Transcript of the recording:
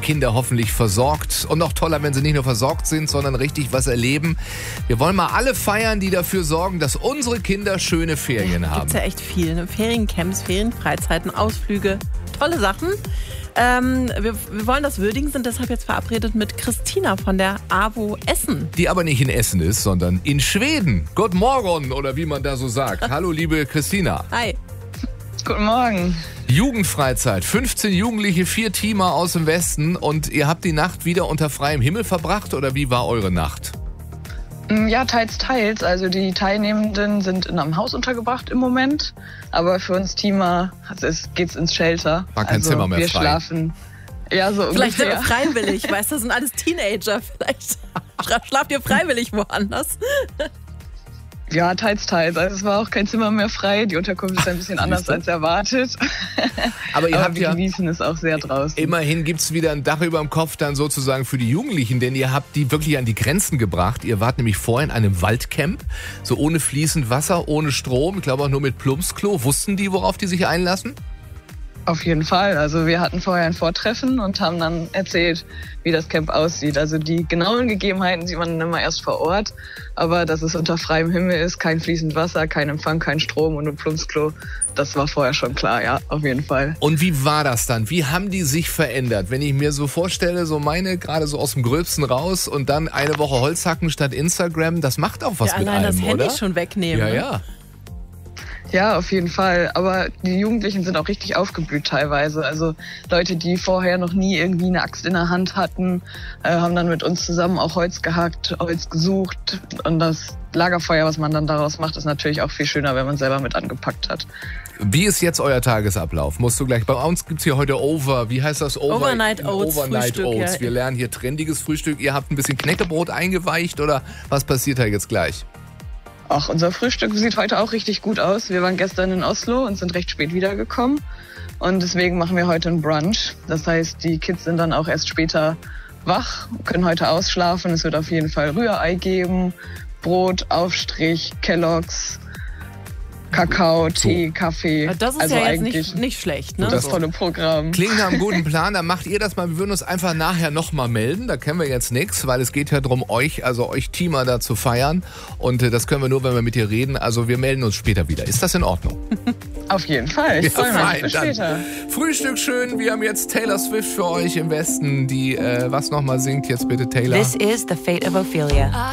Kinder hoffentlich versorgt. Und noch toller, wenn sie nicht nur versorgt sind, sondern richtig was erleben. Wir wollen mal alle feiern, die dafür sorgen, dass unsere Kinder schöne Ferien haben. Gibt's ja echt viel. Ne? Feriencamps, Ferienfreizeiten, Ausflüge, tolle Sachen. Wir wollen das würdigen, sind deshalb jetzt verabredet mit Christina von der AWO Essen. Die aber nicht in Essen ist, sondern in Schweden. Guten Morgen, oder wie man da so sagt. Hallo, liebe Christina. Hi. Guten Morgen. Jugendfreizeit, 15 Jugendliche, 4 Teamer aus dem Westen und ihr habt die Nacht wieder unter freiem Himmel verbracht oder wie war eure Nacht? Ja, teils, teils. Also die Teilnehmenden sind in einem Haus untergebracht im Moment, aber für uns Teamer geht's ins Shelter. War kein Zimmer mehr wir frei. Schlafen. Ja, so Vielleicht ungefähr. freiwillig, weißt du, das sind alles Teenager. Vielleicht schlaft ihr freiwillig woanders. Ja, teils, teils. Also es war auch kein Zimmer mehr frei. Die Unterkunft ist ein bisschen anders als erwartet. Aber ihr habt wir ja genießen es auch sehr draußen. immerhin gibt's wieder ein Dach über dem Kopf dann sozusagen für die Jugendlichen, denn ihr habt die wirklich an die Grenzen gebracht. Ihr wart nämlich vorher in einem Waldcamp, so ohne fließend Wasser, ohne Strom, ich glaube auch nur mit Plumpsklo. Wussten die, worauf die sich einlassen? Auf jeden Fall. Also wir hatten vorher ein Vortreffen und haben dann erzählt, wie das Camp aussieht. Also die genauen Gegebenheiten sieht man immer erst vor Ort. Aber dass es unter freiem Himmel ist, kein fließend Wasser, kein Empfang, kein Strom und ein Plumpsklo, das war vorher schon klar, ja, auf jeden Fall. Und wie war das dann? Wie haben die sich verändert? Wenn ich mir so vorstelle, so meine gerade so aus dem Gröbsten raus und dann eine Woche Holzhacken statt Instagram, das macht auch was Ja, mit allein einem, das Handy oder? schon wegnehmen. Ja, ne? ja. Ja, auf jeden Fall. Aber die Jugendlichen sind auch richtig aufgeblüht teilweise. Also Leute, die vorher noch nie irgendwie eine Axt in der Hand hatten, haben dann mit uns zusammen auch Holz gehackt, Holz gesucht. Und das Lagerfeuer, was man dann daraus macht, ist natürlich auch viel schöner, wenn man selber mit angepackt hat. Wie ist jetzt euer Tagesablauf? Musst du gleich, bei uns gibt's hier heute wie heißt das? Overnight Oats, Overnight Frühstück, Oats. ja. Wir lernen hier trendiges Frühstück. Ihr habt ein bisschen Knäckebrot eingeweicht oder was passiert da jetzt gleich? Ach, unser Frühstück sieht heute auch richtig gut aus. Wir waren gestern in Oslo und sind recht spät wiedergekommen. Und deswegen machen wir heute einen Brunch. Das heißt, die Kids sind dann auch erst später wach, können heute ausschlafen. Es wird auf jeden Fall Rührei geben, Brot, Aufstrich, Kelloggs, Kakao, Tee, Kaffee. Das ist also ja jetzt eigentlich nicht schlecht, ne? das volle Programm. Klingt nach einem guten Plan, dann macht ihr das mal. Wir würden uns einfach nachher nochmal melden. Da kennen wir jetzt nichts, weil es geht ja darum, euch Teamer da zu feiern. Und das können wir nur, wenn wir mit dir reden. Also wir melden uns später wieder. Ist das in Ordnung? Auf jeden Fall. Ich freue mich. fein, Bis dann. später. Frühstück schön. Wir haben jetzt Taylor Swift für euch im Westen, die was nochmal singt. Jetzt bitte Taylor. This is the fate of Ophelia.